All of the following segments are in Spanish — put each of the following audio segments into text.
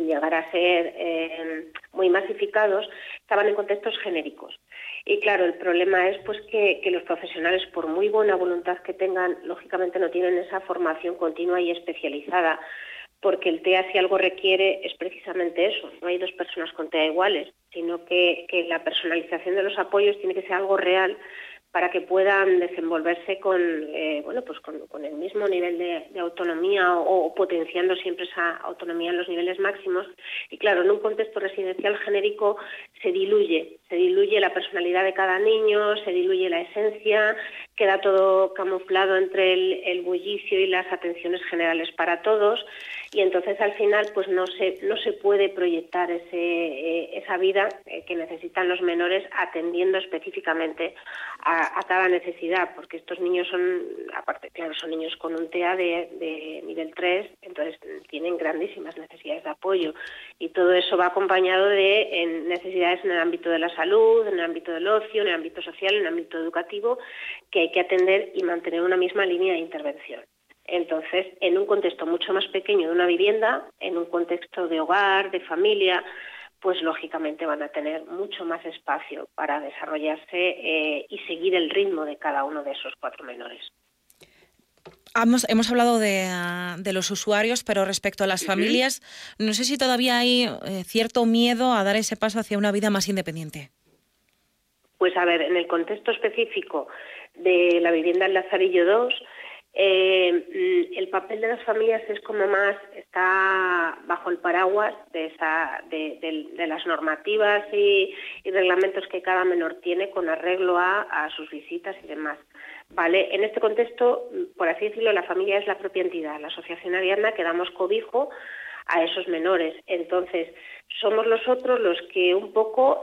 llegar a ser muy masificados, estaban en contextos genéricos. Y claro, el problema es pues que los profesionales, por muy buena voluntad que tengan, lógicamente no tienen esa formación continua y especializada, porque el TEA, si algo requiere, es precisamente eso. No hay dos personas con TEA iguales, sino que la personalización de los apoyos tiene que ser algo real para que puedan desenvolverse con el mismo nivel de autonomía o potenciando siempre esa autonomía en los niveles máximos. Y claro, en un contexto residencial genérico se diluye la personalidad de cada niño, se diluye la esencia, queda todo camuflado entre el bullicio y las atenciones generales para todos, y entonces al final pues no se puede proyectar esa vida que necesitan los menores, atendiendo específicamente a cada necesidad, porque estos niños son, aparte, claro, son niños con un TEA de nivel 3, entonces tienen grandísimas necesidades de apoyo, y todo eso va acompañado de necesidades en el ámbito de la salud, en el ámbito del ocio, en el ámbito social, en el ámbito educativo, que hay que atender y mantener una misma línea de intervención. Entonces, en un contexto mucho más pequeño de una vivienda, en un contexto de hogar, de familia, pues lógicamente van a tener mucho más espacio para desarrollarse y seguir el ritmo de cada uno de esos 4 menores. Hemos hablado de los usuarios, pero respecto a las familias, no sé si todavía hay cierto miedo a dar ese paso hacia una vida más independiente. Pues a ver, en el contexto específico de la vivienda en Lazarillo 2, el papel de las familias es como más, está bajo el paraguas de las normativas y reglamentos que cada menor tiene con arreglo a sus visitas y demás. Vale, en este contexto, por así decirlo, la familia es la propia entidad, la asociación Ariadna, que damos cobijo a esos menores. Entonces, somos nosotros los que un poco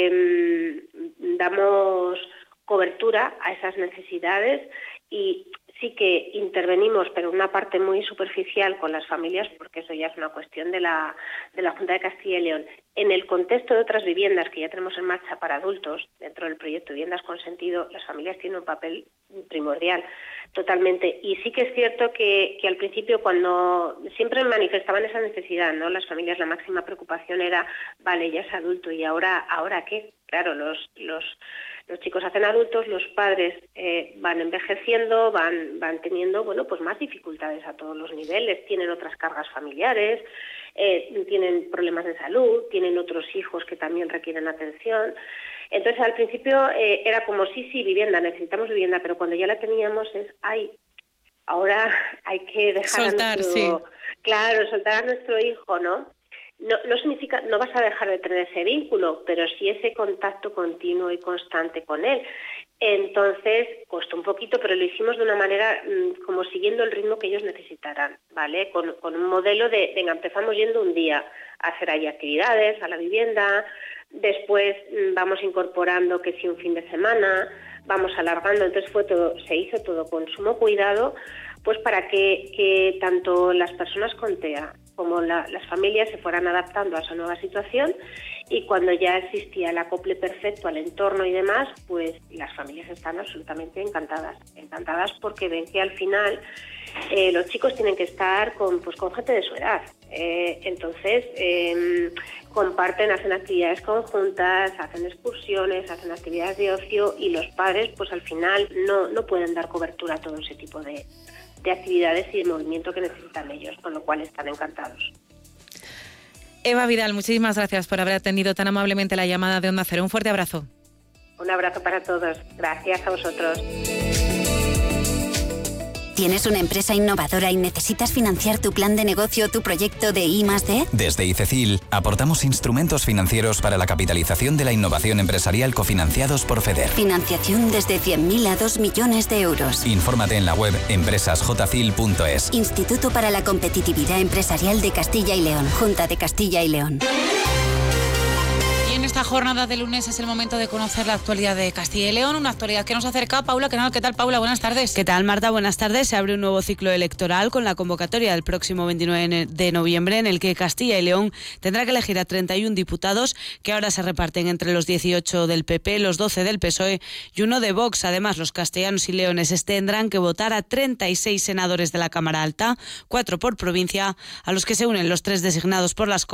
damos cobertura a esas necesidades, y sí que intervenimos, pero en una parte muy superficial con las familias, porque eso ya es una cuestión de la Junta de Castilla y León. En el contexto de otras viviendas que ya tenemos en marcha para adultos, dentro del proyecto Viviendas con Sentido, las familias tienen un papel primordial, totalmente. Y sí que es cierto que al principio, cuando siempre manifestaban esa necesidad, ¿no? Las familias, la máxima preocupación era, vale, ya es adulto, ¿y ahora qué? Claro, los chicos hacen adultos, los padres van envejeciendo, van teniendo, pues más dificultades a todos los niveles, tienen otras cargas familiares, tienen problemas de salud, tienen otros hijos que también requieren atención. Entonces, al principio era como, sí, vivienda, necesitamos vivienda, pero cuando ya la teníamos ahora hay que dejar soltar a nuestro hijo, ¿no? No significa, no vas a dejar de tener ese vínculo, pero sí ese contacto continuo y constante con él. Entonces, costó un poquito, pero lo hicimos de una manera como siguiendo el ritmo que ellos necesitaran, ¿vale? Con un modelo de, venga, empezamos yendo un día a hacer ahí actividades a la vivienda, después vamos incorporando que si un fin de semana, vamos alargando, entonces se hizo todo con sumo cuidado, pues para que tanto las personas con TEA como las familias se fueran adaptando a esa nueva situación, y cuando ya existía el acople perfecto al entorno y demás, pues las familias están absolutamente encantadas porque ven que al final los chicos tienen que estar con gente de su edad. Entonces comparten, hacen actividades conjuntas, hacen excursiones, hacen actividades de ocio, y los padres pues al final no pueden dar cobertura a todo ese tipo de actividades y de movimiento que necesitan ellos, con lo cual están encantados. Eva Vidal, muchísimas gracias por haber atendido tan amablemente la llamada de Onda Cero. Un fuerte abrazo. Un abrazo para todos. Gracias a vosotros. ¿Tienes una empresa innovadora y necesitas financiar tu plan de negocio o tu proyecto de I+D? Desde ICECIL aportamos instrumentos financieros para la capitalización de la innovación empresarial cofinanciados por FEDER. Financiación desde 100.000 a 2 millones de euros. Infórmate en la web empresasjcil.es. Instituto para la Competitividad Empresarial de Castilla y León. Junta de Castilla y León. En esta jornada de lunes es el momento de conocer la actualidad de Castilla y León, una actualidad que nos acerca Paula Canal. ¿Qué tal, Paula? Buenas tardes. ¿Qué tal, Marta? Buenas tardes. Se abre un nuevo ciclo electoral con la convocatoria del próximo 29 de noviembre, en el que Castilla y León tendrá que elegir a 31 diputados, que ahora se reparten entre los 18 del PP, los 12 del PSOE y 1 de Vox. Además, los castellanos y leoneses tendrán que votar a 36 senadores de la Cámara Alta, 4 por provincia, a los que se unen los 3 designados por las